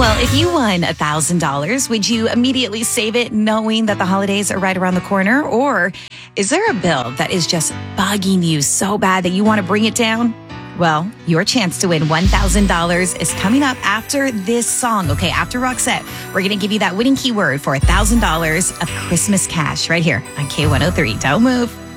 Well, if you won $1,000, would you immediately save it knowing that the holidays are right around the corner? Or is there a bill that is just bugging you so bad that you want to bring it down? Well, your chance to win $1,000 is coming up after this song. Okay, after Roxette, we're going to give you that winning keyword for $1,000 of Christmas cash right here on K103. Don't move.